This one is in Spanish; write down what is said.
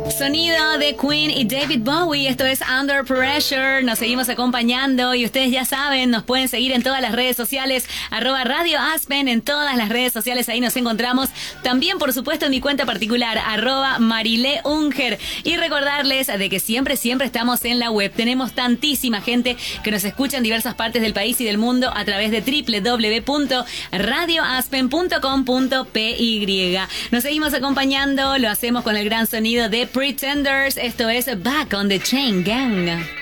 Sonido de Queen y David Bowie. Esto es Under Pressure. Nos seguimos acompañando y ustedes ya saben, nos pueden seguir en todas las redes sociales, @Radio Aspen, en todas las redes sociales, ahí nos encontramos. También, por supuesto, en mi cuenta particular, @MarileUnger. Y recordarles de que siempre estamos en la web. Tenemos tantísima gente que nos escucha en diversas partes del país y del mundo a través de www.radioaspen.com.py. Nos seguimos acompañando, lo hacemos con el gran sonido de Pretenders. Esto es Back on the Chain Gang.